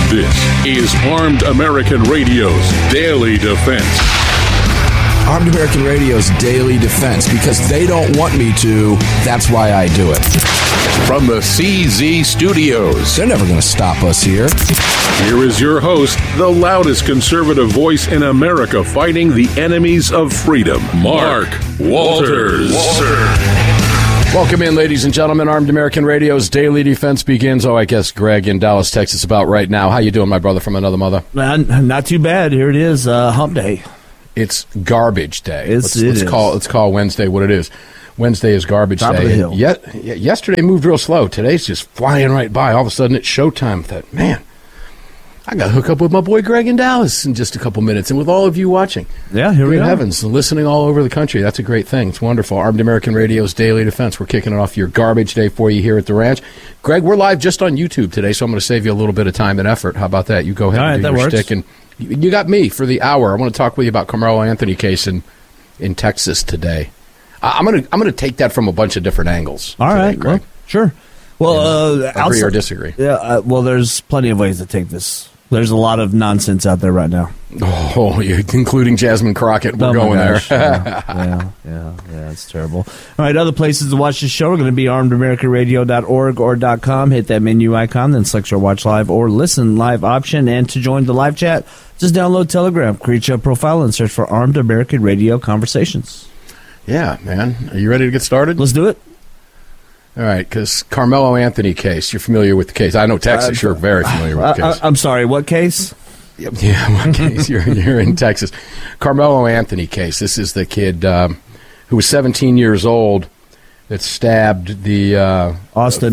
This is Armed American Radio's Daily Defense. Armed American Radio's Daily Defense, because they don't want me to, that's why I do it. From the CZ Studios. They're never going to stop us here. Here is your host, the loudest conservative voice in America fighting the enemies of freedom, Mark Walters. Welcome in, ladies and gentlemen. Armed American Radio's Daily Defense begins. I guess Greg in Dallas, Texas, about right now. How you doing, my brother from another mother? Not too bad. Here it is, hump day. It's garbage day. Let's call Wednesday what it is. Wednesday is garbage Top day. of the hill. Yesterday moved real slow. Today's just flying right by. All of a sudden it's showtime. I thought, man, I got to hook up with my boy Greg in Dallas in just a couple minutes, and with all of you watching. Yeah, here we Good are. heavens, listening all over the country. That's a great thing. It's wonderful. Armed American Radio's Daily Defense. We're kicking it off your garbage day for you here at the ranch. Greg, we're live just on YouTube today, so I'm going to save you a little bit of time and effort. How about that? You go ahead and do your shtick. And you got me for the hour. I want to talk with you about Carmelo Anthony case in Texas today. I'm gonna take that from a bunch of different angles. All today, right, Greg. well, sure. Well, agree or disagree? Yeah, well, there's plenty of ways to take this. There's a lot of nonsense out there right now. Oh, including Jasmine Crockett. We're going there. Yeah, it's terrible. All right, other places to watch this show are going to be armedamericanradio.org or .com. Hit that menu icon, then select your watch live or listen live option. And to join the live chat, just download Telegram, create your profile, and search for Armed American Radio Conversations. Yeah, man. Are you ready to get started? Let's do it. All right, because Carmelo Anthony case, you're familiar with the case. I know Texas, you're very familiar with the case. I'm sorry, what case? Yeah, what case? You're in Texas. Carmelo Anthony case. This is the kid who was 17 years old that stabbed the Austin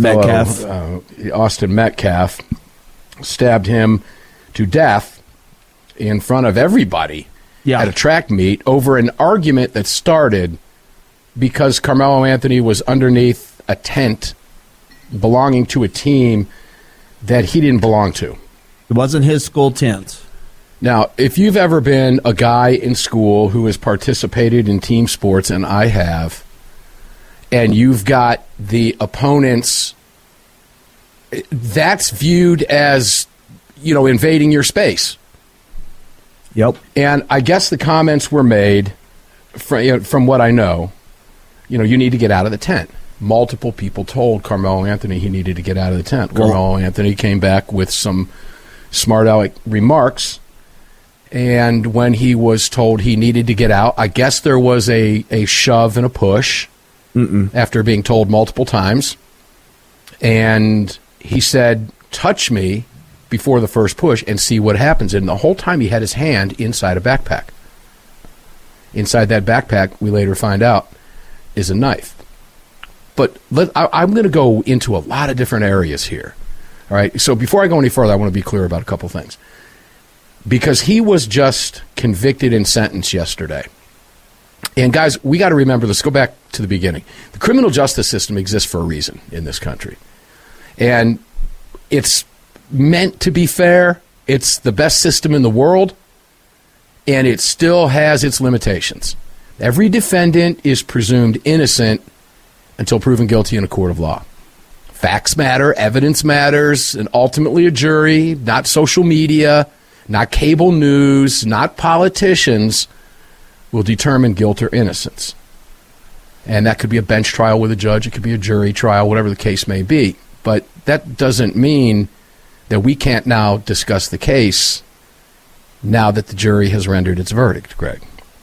Metcalf, stabbed him to death in front of everybody at a track meet over an argument that started because Carmelo Anthony was underneath a tent belonging to a team that he didn't belong to. It wasn't his school tent. Now, if you've ever been a guy in school who has participated in team sports, and I have, and you've got the opponents, that's viewed as, invading your space. Yep. And I guess the comments were made, from what I know, you need to get out of the tent. Multiple people told Carmelo Anthony he needed to get out of the tent. Carmelo Anthony came back with some smart aleck remarks, and when he was told he needed to get out, I guess there was a shove and a push after being told multiple times, and he said, touch me before the first push and see what happens. And the whole time he had his hand inside a backpack. Inside that backpack, we later find out, is a knife. But I'm going to go into a lot of different areas here. All right. So before I go any further, I want to be clear about a couple things. Because he was just convicted and sentenced yesterday. And guys, we got to remember this. Go back to the beginning. The criminal justice system exists for a reason in this country. And it's meant to be fair. It's the best system in the world. And it still has its limitations. Every defendant is presumed innocent until proven guilty in a court of law. Facts matter, evidence matters, and ultimately a jury, not social media, not cable news, not politicians, will determine guilt or innocence. And that could be a bench trial with a judge, it could be a jury trial, whatever the case may be. But that doesn't mean that we can't now discuss the case now that the jury has rendered its verdict, Greg.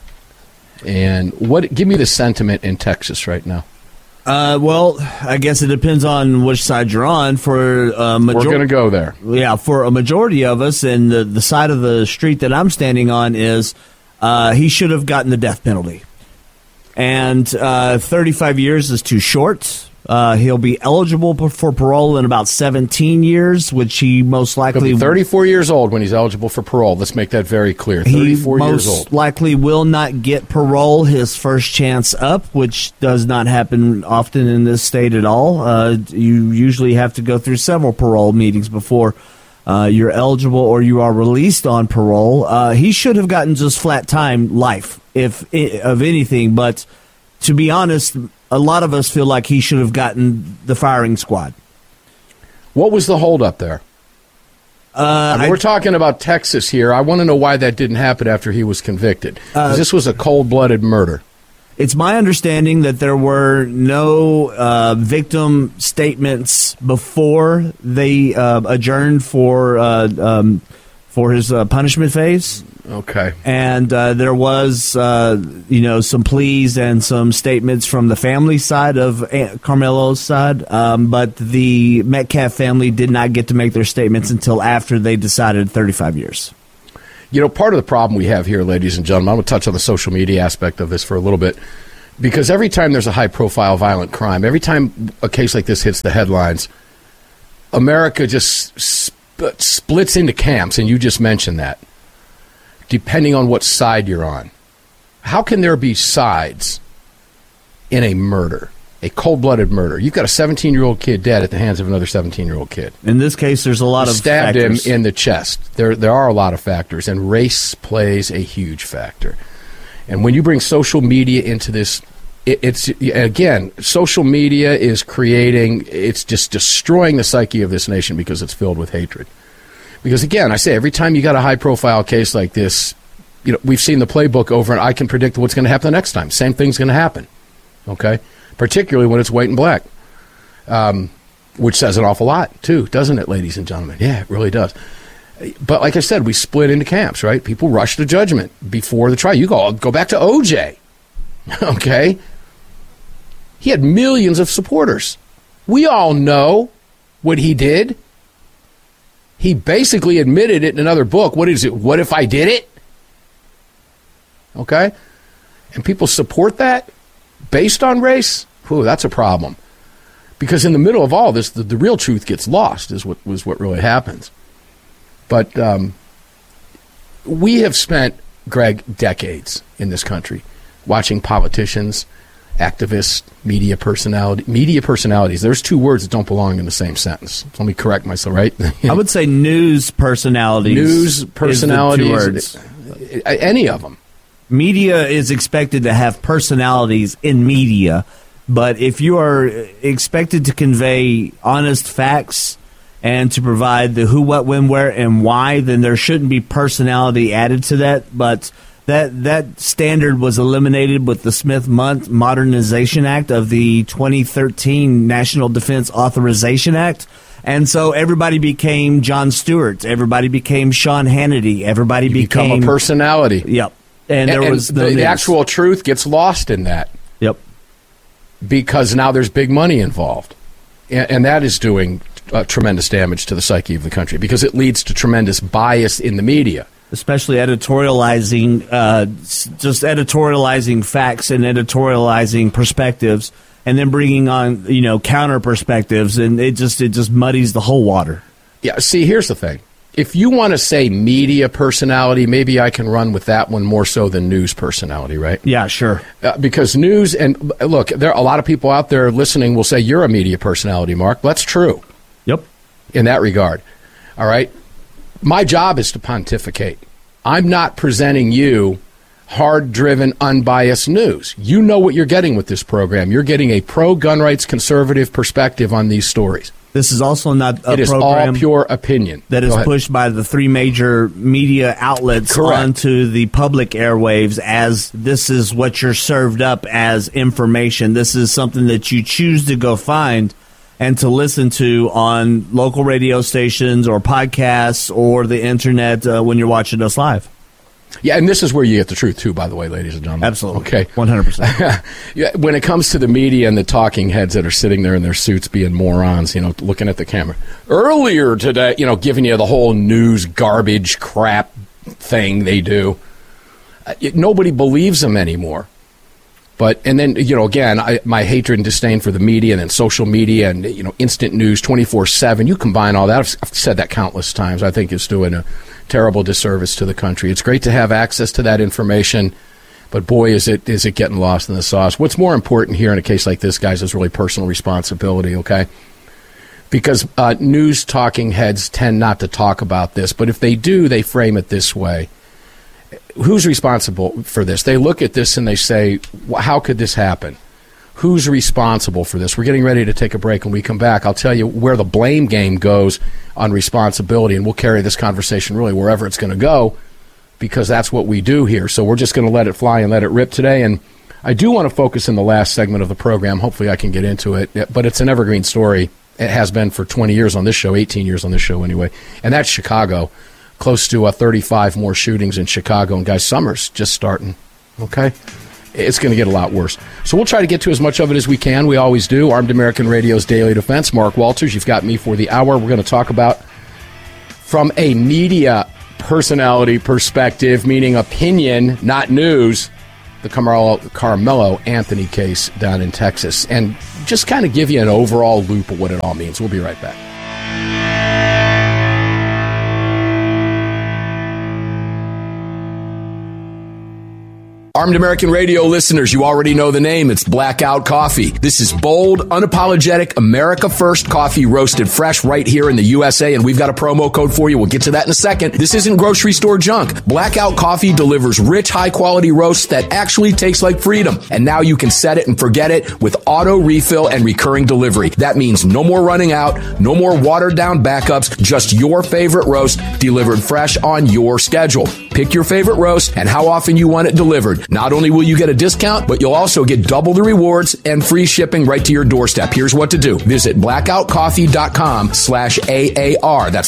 And give me the sentiment in Texas right now. Well, I guess it depends on which side you're on. For we're going to go there. Yeah, for a majority of us, and the side of the street that I'm standing on is he should have gotten the death penalty. And 35 years is too short. He'll be eligible for parole in about 17 years, which he most likely... He'll be 34 years old when he's eligible for parole. Let's make that very clear. 34 years old. He most likely will not get parole his first chance up, which does not happen often in this state at all. You usually have to go through several parole meetings before you're eligible or you are released on parole. He should have gotten just flat time life, if of anything, but to be honest... A lot of us feel like he should have gotten the firing squad. What was the holdup there? We're talking about Texas here. I want to know why that didn't happen after he was convicted. This was a cold-blooded murder. It's my understanding that there were no victim statements before they adjourned for his punishment phase. Okay. And there was, some pleas and some statements from the family side of Carmelo's side, but the Metcalf family did not get to make their statements until after they decided 35 years. Part of the problem we have here, ladies and gentlemen, I'm going to touch on the social media aspect of this for a little bit, because every time there's a high-profile violent crime, every time a case like this hits the headlines, America just splits into camps, and you just mentioned that, depending on what side you're on. How can there be sides in a murder, a cold-blooded murder? You've got a 17-year-old kid dead at the hands of another 17-year-old kid. In this case, there's a lot of stabbed factors. Him in the chest. There are a lot of factors, and race plays a huge factor. And when you bring social media into this, it's again, social media is it's just destroying the psyche of this nation because it's filled with hatred. Because again, I say every time you got a high-profile case like this, we've seen the playbook over, and I can predict what's going to happen the next time. Same thing's going to happen, okay? Particularly when it's white and black, which says an awful lot too, doesn't it, ladies and gentlemen? Yeah, it really does. But like I said, we split into camps, right? People rush to judgment before the trial. You go back to O.J., okay? He had millions of supporters. We all know what he did. He basically admitted it in another book. What is it? What if I did it? Okay? And people support that based on race? Whew, that's a problem. Because in the middle of all this, the real truth gets lost, is what really happens. But we have spent, Greg, decades in this country watching politicians, activists, media personalities. There's two words that don't belong in the same sentence. Let me correct myself, right? I would say news personalities. News personalities. Any of them. Media is expected to have personalities in media, but if you are expected to convey honest facts and to provide the who, what, when, where, and why, then there shouldn't be personality added to that. But that standard was eliminated with the Smith-Mundt Modernization Act of the 2013 National Defense Authorization Act. And so everybody became Jon Stewart. Everybody became Sean Hannity. Everybody became a personality. Yep. And there was the actual truth gets lost in that. Yep. Because now there's big money involved. And that is doing tremendous damage to the psyche of the country, because it leads to tremendous bias in the media. Especially editorializing, just editorializing facts and editorializing perspectives, and then bringing on, counter perspectives, and it just muddies the whole water. Yeah, see, here's the thing. If you want to say media personality, maybe I can run with that one more so than news personality, right? Yeah, sure. Because news, and look, there are a lot of people out there listening will say, you're a media personality, Mark. That's true. Yep. In that regard. All right? My job is to pontificate. I'm not presenting you hard-driven, unbiased news. You know what you're getting with this program. You're getting a pro-gun rights conservative perspective on these stories. This is also not a program. It is all pure opinion. That is pushed by the three major media outlets onto the public airwaves as this is what you're served up as information. This is something that you choose to go find and to listen to on local radio stations or podcasts or the internet when you're watching us live. Yeah, and this is where you get the truth, too, by the way, ladies and gentlemen. Absolutely. Okay. 100%. Yeah, when it comes to the media and the talking heads that are sitting there in their suits being morons, looking at the camera. Earlier today, giving you the whole news garbage crap thing they do. Nobody believes them anymore. And then, again, my hatred and disdain for the media and then social media and, instant news 24/7, you combine all that. I've said that countless times. I think it's doing a terrible disservice to the country. It's great to have access to that information, but boy, is it getting lost in the sauce. What's more important here in a case like this, guys, is really personal responsibility, okay? Because news talking heads tend not to talk about this, but if they do, they frame it this way. Who's responsible for this? They look at this and they say, how could this happen? Who's responsible for this? We're getting ready to take a break. When we come back, I'll tell you where the blame game goes on responsibility, and we'll carry this conversation really wherever it's going to go, because that's what we do here. So we're just going to let it fly and let it rip today. And I do want to focus in the last segment of the program. Hopefully I can get into it. But it's an evergreen story. It has been for 20 years on this show, 18 years on this show anyway. And that's Chicago. Close to 35 more shootings in Chicago. And guys, summer's just starting. Okay? It's going to get a lot worse. So we'll try to get to as much of it as we can. We always do. Armed American Radio's Daily Defense. Mark Walters, you've got me for the hour. We're going to talk about, from a media personality perspective, meaning opinion, not news, the Carmelo Anthony case down in Texas, and just kind of give you an overall loop of what it all means. We'll be right back. Armed American Radio listeners, you already know the name. It's Blackout Coffee. This is bold, unapologetic, America First coffee roasted fresh right here in the USA, and we've got a promo code for you. We'll get to that in a second. This isn't grocery store junk. Blackout Coffee delivers rich, high-quality roasts that actually taste like freedom. And now you can set it and forget it with auto refill and recurring delivery. That means no more running out, no more watered-down backups, just your favorite roast delivered fresh on your schedule. Pick your favorite roast and how often you want it delivered. Not only will you get a discount, but you'll also get double the rewards and free shipping right to your doorstep. Here's what to do. Visit blackoutcoffee.com/AAR. That's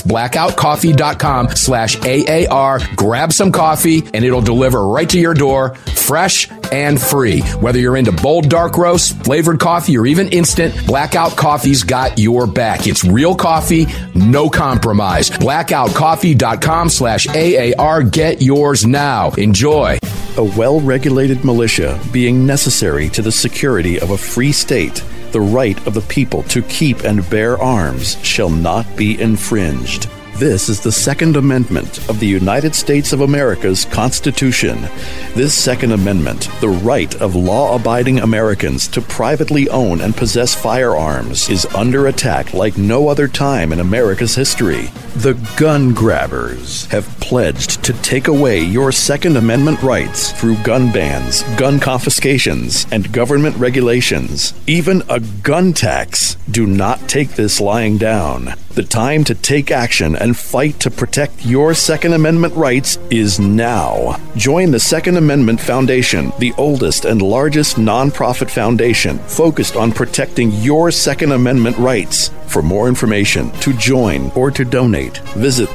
blackoutcoffee.com/AAR. Grab some coffee and it'll deliver right to your door, fresh and free. Whether you're into bold dark roasts, flavored coffee, or even instant, Blackout Coffee's got your back. It's real coffee, no compromise. blackoutcoffee.com/AAR. Get yours now. Enjoy. A well-regulated militia being necessary to the security of a free state, the right of the people to keep and bear arms shall not be infringed. This is the Second Amendment of the United States of America's Constitution. This Second Amendment, the right of law-abiding Americans to privately own and possess firearms, is under attack like no other time in America's history. The gun grabbers have pledged to take away your Second Amendment rights through gun bans, gun confiscations, and government regulations. Even a gun tax. Do not take this lying down. The time to take action and fight to protect your Second Amendment rights is now. Join the Second Amendment Foundation, the oldest and largest nonprofit foundation focused on protecting your Second Amendment rights. For more information, to join, or to donate, visit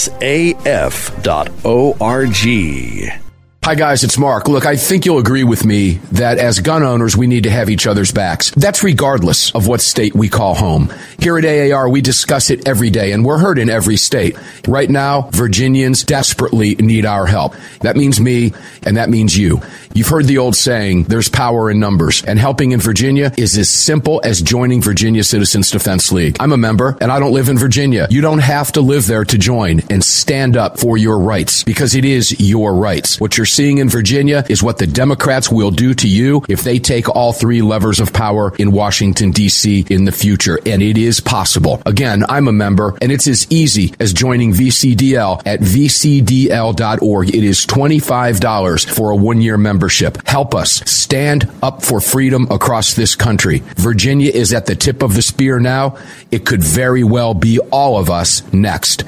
saf.org. Hi, guys, it's Mark. Look, I think you'll agree with me that as gun owners, we need to have each other's backs. That's regardless of what state we call home. Here at AAR, we discuss it every day, and we're heard in every state. Right now, Virginians desperately need our help. That means me, and that means you. You've heard the old saying, there's power in numbers, and helping in Virginia is as simple as joining Virginia Citizens Defense League. I'm a member, and I don't live in Virginia. You don't have to live there to join and stand up for your rights, because it is your rights. What you're seeing in Virginia is what the Democrats will do to you if they take all three levers of power in Washington, D.C. in the future, and it is possible. Again, I'm a member, and it's as easy as joining VCDL at vcdl.org. It is $25 for a one-year membership. Help us stand up for freedom across this country. Virginia is at the tip of the spear now. It could very well be all of us next.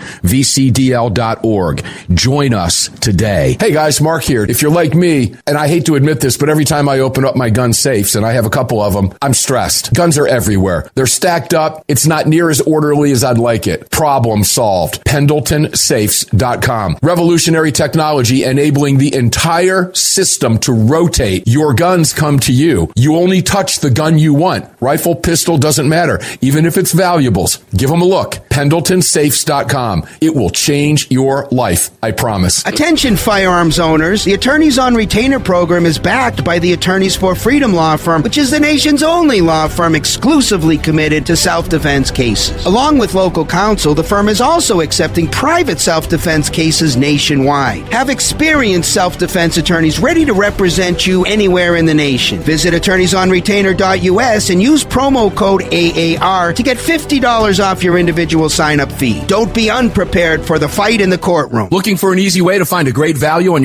vcdl.org. Join us today. Hey guys, Mark here. If you're like me, and I hate to admit this, but every time I open up my gun safes, and I have a couple of them, I'm stressed. Guns are everywhere. They're stacked up. It's not near as orderly as I'd like it. Problem solved. PendletonSafes.com. Revolutionary technology enabling the entire system to rotate. Your guns come to you. You only touch the gun you want. Rifle, pistol, doesn't matter. Even if it's valuables. Give them a look. PendletonSafes.com. It will change your life. I promise. Attention firearms owners. The Attorneys on Retainer program is backed by the Attorneys for Freedom law firm, which is the nation's only law firm exclusively committed to self-defense cases. Along with local counsel, the firm is also accepting private self-defense cases nationwide. Have experienced self-defense attorneys ready to represent you anywhere in the nation. Visit attorneysonretainer.us and use promo code AAR to get $50 off your individual sign-up fee. Don't be unprepared for the fight in the courtroom. Looking for an easy way to find a great value on your favorite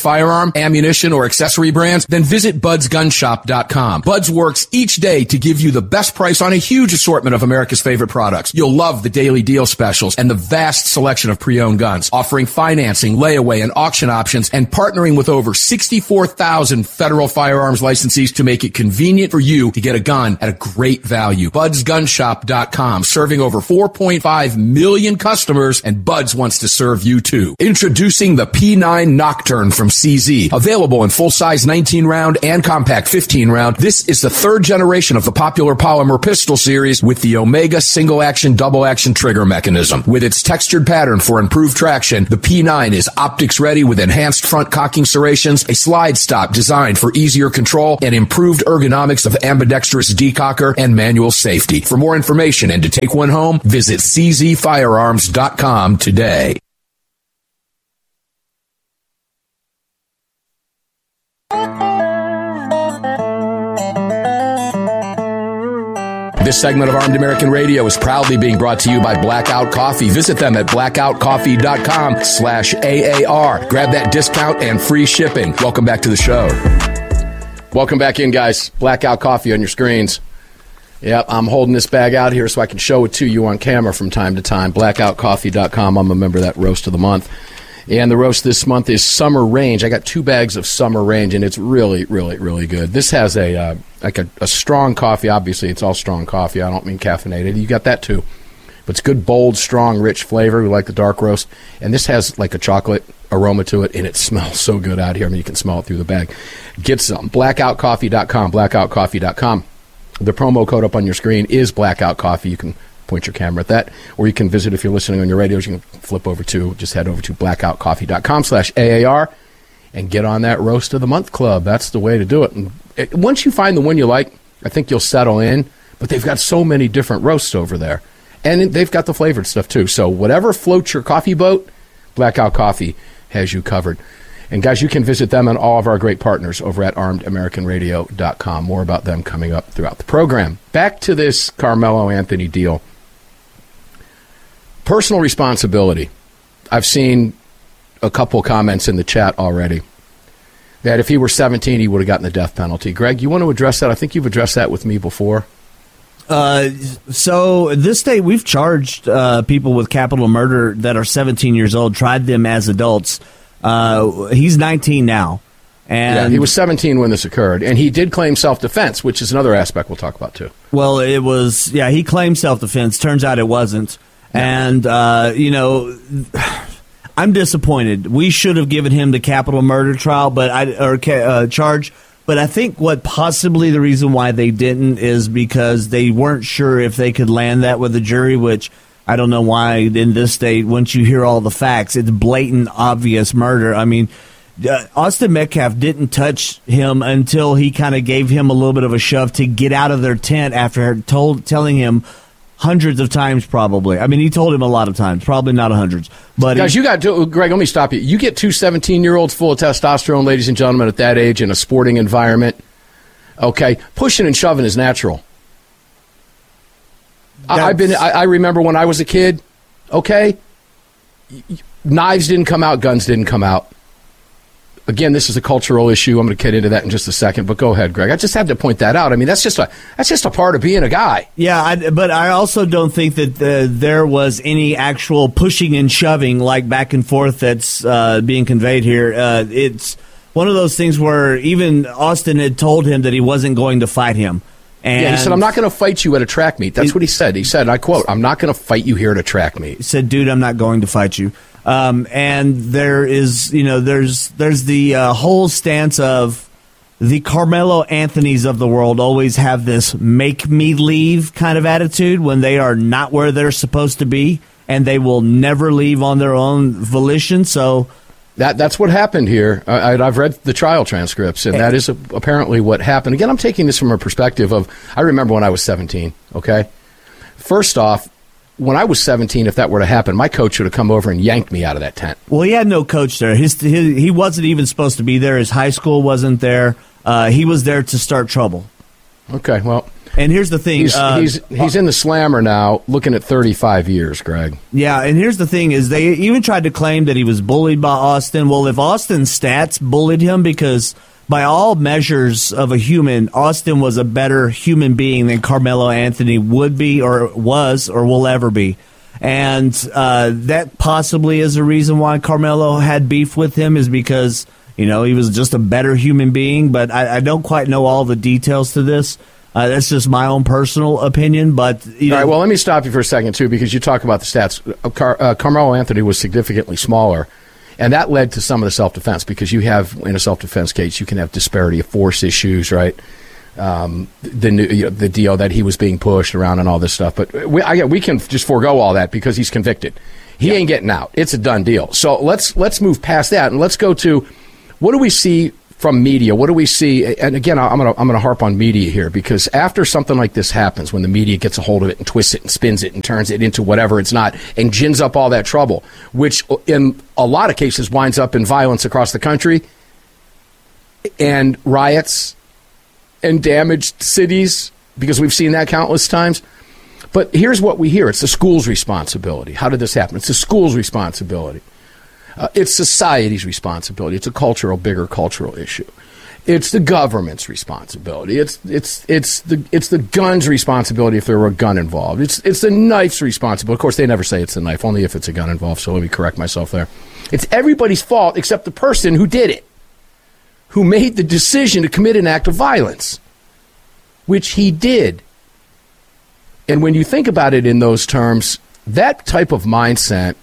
firearm, ammunition, or accessory brands? Then visit budsgunshop.com. Buds works each day to give you the best price on a huge assortment of America's favorite products. You'll love the daily deal specials and the vast selection of pre-owned guns, offering financing, layaway, and auction options, and partnering with over 64,000 federal firearms licensees to make it convenient for you to get a gun at a great value. budsgunshop.com, serving over 4.5 million customers, and Buds wants to serve you too. Introducing the P9 Nocturne from CZ, available in full-size 19-round and compact 15-round. This is the third generation of the popular polymer pistol series with the Omega single-action, double-action trigger mechanism. With its textured pattern for improved traction, the P9 is optics-ready with enhanced front cocking serrations, a slide stop designed for easier control, and improved ergonomics of ambidextrous decocker and manual safety. For more information and to take one home, visit czfirearms.com today. This segment of Armed American Radio is proudly being brought to you by Blackout Coffee. Visit them at blackoutcoffee.com/AAR. Grab that discount and free shipping. Welcome back to the show. Welcome back in, guys. Blackout Coffee on your screens. Yep, I'm holding this bag out here so I can show it to you on camera from time to time. Blackoutcoffee.com. I'm a member of that roast of the month. And the roast this month is Summer Range. I got 2 bags of Summer Range, and it's really, really, really good. This has a strong coffee. Obviously, it's all strong coffee. I don't mean caffeinated. You got that, too. But it's good, bold, strong, rich flavor. We like the dark roast. And this has like a chocolate aroma to it, and it smells so good out here. I mean, you can smell it through the bag. Get some. Blackoutcoffee.com. Blackoutcoffee.com. The promo code up on your screen is Blackout Coffee. You can point your camera at that, or you can visit, if you're listening on your radios, you can just head over to blackoutcoffee.com/AAR and get on that roast of the month club. That's the way to do it. And once you find the one you like, I think you'll settle in, but they've got so many different roasts over there, and they've got the flavored stuff too. So whatever floats your coffee boat, Blackout Coffee has you covered. And guys, you can visit them and all of our great partners over at armedamericanradio.com. More about them coming up throughout the program. Back to this Carmelo Anthony deal. Personal responsibility. I've seen a couple comments in the chat already that if he were 17, he would have gotten the death penalty. Greg, you want to address that? I think you've addressed that with me before. So in this state, we've charged people with capital murder that are 17 years old, tried them as adults. He's 19 now. And yeah, he was 17 when this occurred, and he did claim self-defense, which is another aspect we'll talk about, too. Well, he claimed self-defense. Turns out it wasn't. And, I'm disappointed. We should have given him the capital murder trial, charge. But I think what possibly the reason why they didn't is because they weren't sure if they could land that with the jury, which I don't know why in this state, once you hear all the facts, it's blatant, obvious murder. I mean, Austin Metcalf didn't touch him until he kind of gave him a little bit of a shove to get out of their tent after telling him hundreds of times, probably. I mean, he told him a lot of times, probably not hundreds. But guys, Greg, let me stop you. You get 2 17-year-olds full of testosterone, ladies and gentlemen, at that age in a sporting environment. Okay, pushing and shoving is natural. I remember when I was a kid. Okay, knives didn't come out, guns didn't come out. Again, this is a cultural issue. I'm going to get into that in just a second, but go ahead, Greg. I just had to point that out. I mean, that's just a part of being a guy. Yeah, but I also don't think that there was any actual pushing and shoving like back and forth that's being conveyed here. It's one of those things where even Austin had told him that he wasn't going to fight him. And he said, I'm not going to fight you at a track meet. That's what he said. He said, I quote, I'm not going to fight you here at a track meet. He said, dude, I'm not going to fight you. And there is, there's the whole stance of the Carmelo Anthonys of the world always have this make me leave kind of attitude when they are not where they're supposed to be, and they will never leave on their own volition. So that's what happened here. I've read the trial transcripts, and that is apparently what happened. Again, I'm taking this from a perspective of, I remember when I was 17, okay? First off, when I was 17, if that were to happen, my coach would have come over and yanked me out of that tent. Well, he had no coach there. He wasn't even supposed to be there. His high school wasn't there. He was there to start trouble. Okay, well, And here's the thing. He's in the slammer now, looking at 35 years, Greg. Yeah, and here's the thing is they even tried to claim that he was bullied by Austin. Well, if Austin's stats bullied him, because by all measures of a human, Austin was a better human being than Carmelo Anthony would be or was or will ever be. And that possibly is a reason why Carmelo had beef with him, is because, he was just a better human being. But I don't quite know all the details to this. That's just my own personal opinion. But all right, well, let me stop you for a second, too, because you talk about the stats. Carmelo Anthony was significantly smaller, and that led to some of the self-defense, because you have, in a self-defense case, you can have disparity of force issues, right? The deal that he was being pushed around and all this stuff. But we can just forego all that because he's convicted. He ain't getting out. It's a done deal. So let's move past that, and let's go to, what do we see from media? What do we see? And again, I'm gonna harp on media here, because after something like this happens, when the media gets a hold of it and twists it and spins it and turns it into whatever it's not and gins up all that trouble, which in a lot of cases winds up in violence across the country and riots and damaged cities, because we've seen that countless times. But here's what we hear. It's the school's responsibility. How did this happen? It's the school's responsibility. It's society's responsibility. It's a bigger cultural issue. It's the government's responsibility. It's the gun's responsibility if there were a gun involved. It's the knife's responsibility. Of course, they never say it's the knife, only if it's a gun involved, so let me correct myself there. It's everybody's fault except the person who did it, who made the decision to commit an act of violence, which he did. And when you think about it in those terms, that type of mindset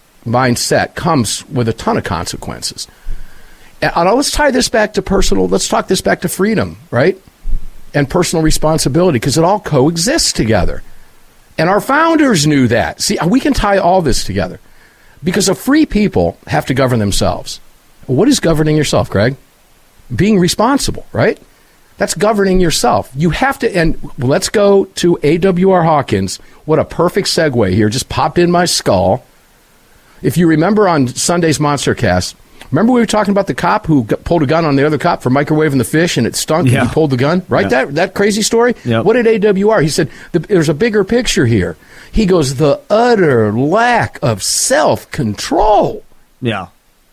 comes with a ton of consequences. And let's tie this back to let's talk this back to freedom, right? And personal responsibility, because it all coexists together. And our founders knew that. See, we can tie all this together, because a free people have to govern themselves. What is governing yourself, Greg? Being responsible, right? That's governing yourself. You have to, and let's go to A.W.R. Hawkins. What a perfect segue here. Just popped in my skull. If you remember on Sunday's Monstercast, remember we were talking about the cop who pulled a gun on the other cop for microwaving the fish and it stunk and he pulled the gun? Right? Yeah. That crazy story? Yep. What did A.W.R.? He said, there's a bigger picture here. He goes, the utter lack of self-control. Yeah.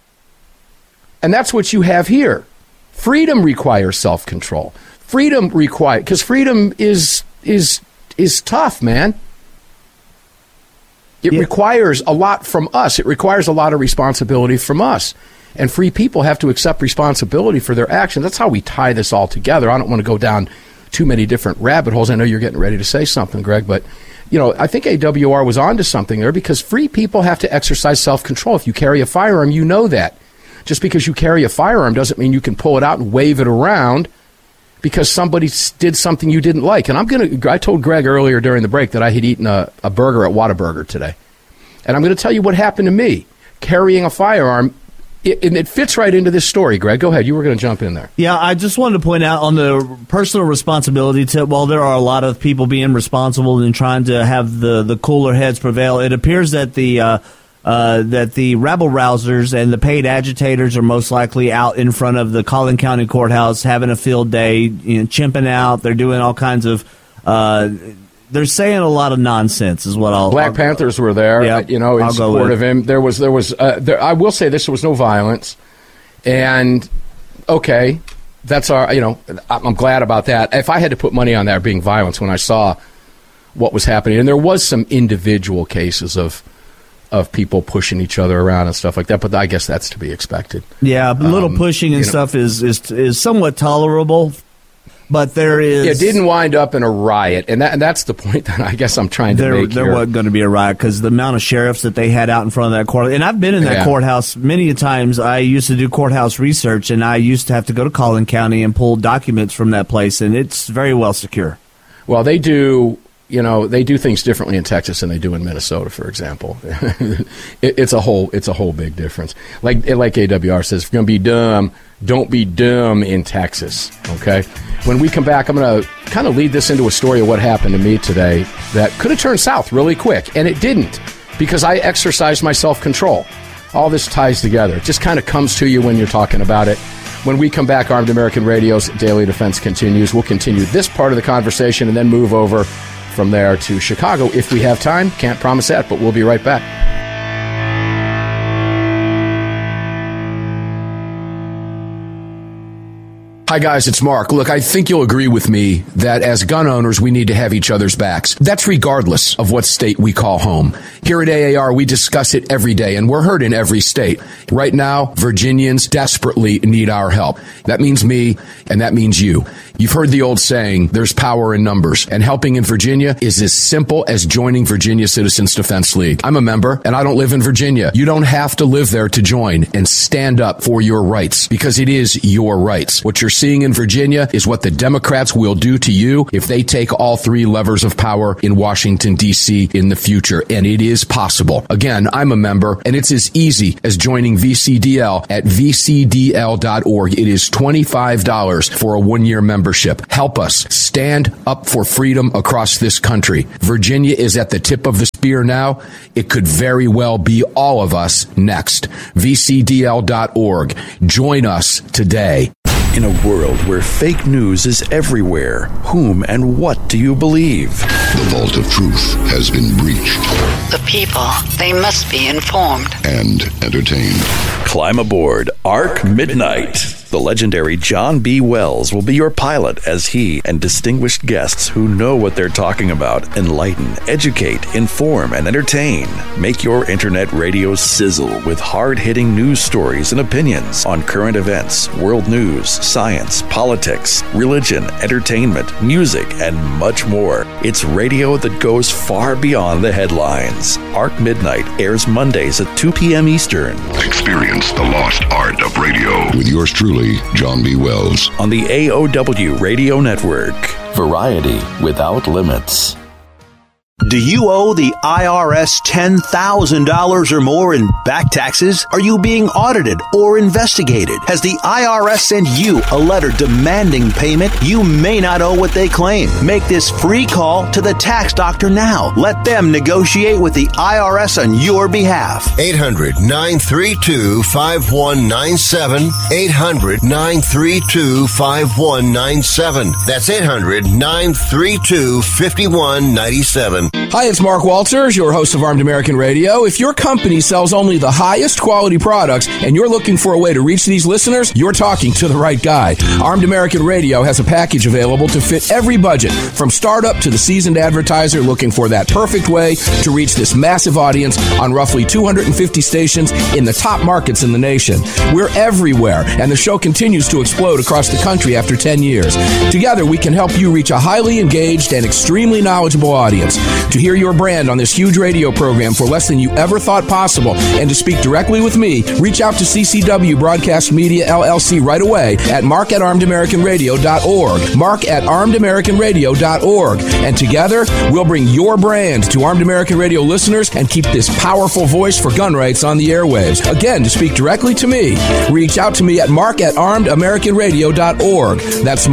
And that's what you have here. Freedom requires self-control. Because freedom is tough, man. It requires a lot from us. It requires a lot of responsibility from us. And free people have to accept responsibility for their actions. That's how we tie this all together. I don't want to go down too many different rabbit holes. I know you're getting ready to say something, Greg, but I think AWR was onto something there, because free people have to exercise self-control. If you carry a firearm, you know that. Just because you carry a firearm doesn't mean you can pull it out and wave it around because somebody did something you didn't like. And I told Greg earlier during the break that I had eaten a burger at Whataburger today. And I'm going to tell you what happened to me carrying a firearm. It fits right into this story, Greg. Go ahead. You were going to jump in there. Yeah, I just wanted to point out on the personal responsibility tip, while there are a lot of people being responsible and trying to have the cooler heads prevail, it appears that the rabble-rousers and the paid agitators are most likely out in front of the Collin County Courthouse having a field day, chimping out. They're doing all kinds of they're saying a lot of nonsense is what Black Panthers were there, in support of him. There was I will say this, there was no violence. And, okay, that's I'm glad about that. If I had to put money on that being violence when I saw what was happening, and there was some individual cases of people pushing each other around and stuff like that, but I guess that's to be expected. Yeah, a little pushing and stuff is somewhat tolerable, but there is... It didn't wind up in a riot, and that's the point that I guess I'm trying to make here. There wasn't going to be a riot, because the amount of sheriffs that they had out in front of that court, and I've been in that courthouse many times. I used to do courthouse research, and I used to have to go to Collin County and pull documents from that place, and it's very well secure. Well, they do... they do things differently in Texas than they do in Minnesota, for example. It's a whole big difference. Like AWR says, if you're going to be dumb, don't be dumb in Texas, okay? When we come back, I'm going to kind of lead this into a story of what happened to me today that could have turned south really quick, and it didn't, because I exercised my self-control. All this ties together. It just kind of comes to you when you're talking about it. When we come back, Armed American Radio's Daily Defense continues. We'll continue this part of the conversation and then move over from there to Chicago if we have time. Can't promise that, but we'll be right back. Hi, guys, it's Mark. Look, I think you'll agree with me that as gun owners, we need to have each other's backs. That's regardless of what state we call home. Here at AAR, we discuss it every day, and we're heard in every state. Right now, Virginians desperately need our help. That means me, and that means you. You've heard the old saying, there's power in numbers, and helping in Virginia is as simple as joining Virginia Citizens Defense League. I'm a member, and I don't live in Virginia. You don't have to live there to join and stand up for your rights, because it is your rights. What you're seeing in Virginia is what the Democrats will do to you if they take all three levers of power in Washington, D.C. in the future, and it is possible. Again, I'm a member, and it's as easy as joining VCDL at vcdl.org. It is $25 for a one-year membership. Help us stand up for freedom across this country. Virginia is at the tip of the spear now. It could very well be all of us next. vcdl.org. Join us today. In a world where fake news is everywhere, whom and what do you believe? The vault of truth has been breached. The people, they must be informed and entertained. Climb aboard Arc Midnight. The legendary John B. Wells will be your pilot as he and distinguished guests who know what they're talking about enlighten, educate, inform, and entertain. Make your internet radio sizzle with hard-hitting news stories and opinions on current events, world news, science, politics, religion, entertainment, music, and much more. It's radio that goes far beyond the headlines. Arc Midnight airs Mondays at 2 p.m. Eastern. Experience the lost art of radio with yours truly, John B. Wells. On the AOW Radio Network. Variety without limits. Do you owe the IRS $10,000 or more in back taxes? Are you being audited or investigated? Has the IRS sent you a letter demanding payment? You may not owe what they claim. Make this free call to the tax doctor now. Let them negotiate with the IRS on your behalf. 800-932-5197. 800-932-5197. That's 800-932-5197. Hi, it's Mark Walters, your host of Armed American Radio. If your company sells only the highest quality products and you're looking for a way to reach these listeners, you're talking to the right guy. Armed American Radio has a package available to fit every budget, from startup to the seasoned advertiser looking for that perfect way to reach this massive audience on roughly 250 stations in the top markets in the nation. We're everywhere, and the show continues to explode across the country after 10 years. Together, we can help you reach a highly engaged and extremely knowledgeable audience. To hear your brand on this huge radio program for less than you ever thought possible, and to speak directly with me, reach out to CCW Broadcast Media LLC right away at mark@armedamericanradio.org. mark@armedamericanradio.org. And together, we'll bring your brand to Armed American Radio listeners and keep this powerful voice for gun rights on the airwaves. Again, to speak directly to me, reach out to me at mark@armedamericanradio.org. That's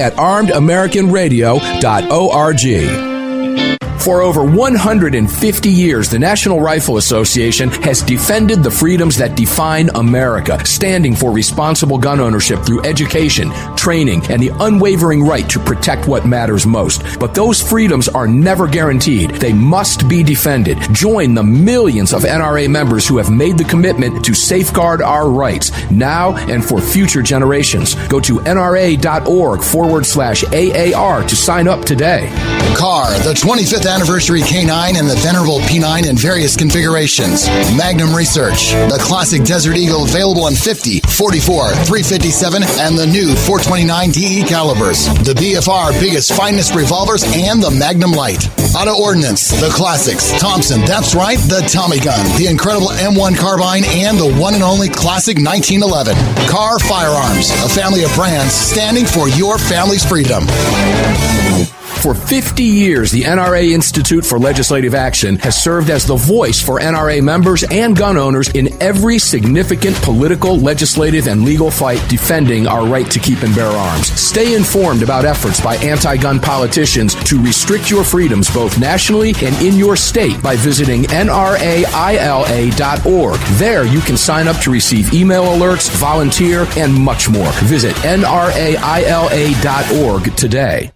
mark@armedamericanradio.org. For over 150 years, the National Rifle Association has defended the freedoms that define America, standing for responsible gun ownership through education, training, and the unwavering right to protect what matters most. But those freedoms are never guaranteed. They must be defended. Join the millions of NRA members who have made the commitment to safeguard our rights now and for future generations. Go to nra.org/AAR to sign up today. CAR, the 25th anniversary K9 and the venerable P9 in various configurations. Magnum Research, the classic Desert Eagle available in 50, 44, 357, and the new 429 DE calibers. The BFR biggest finest revolvers and the Magnum Light. Auto Ordnance, the classics. Thompson, that's right, the Tommy gun, the incredible M1 carbine, and the one and only classic 1911. CAR Firearms, a family of brands standing for your family's freedom. For 50 years, the NRA Institute for Legislative Action has served as the voice for NRA members and gun owners in every significant political, legislative, and legal fight defending our right to keep and bear arms. Stay informed about efforts by anti-gun politicians to restrict your freedoms both nationally and in your state by visiting nraila.org. There you can sign up to receive email alerts, volunteer, and much more. Visit nraila.org today.